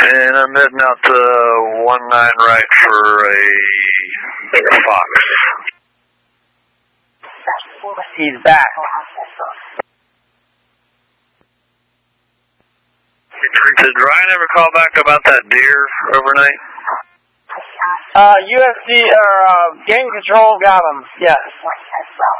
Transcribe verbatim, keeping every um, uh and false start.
And I'm heading out to one nine right for a fox. He's back. Did Ryan ever call back about that deer overnight? Uh, U S D, or, uh, game control got him, yes.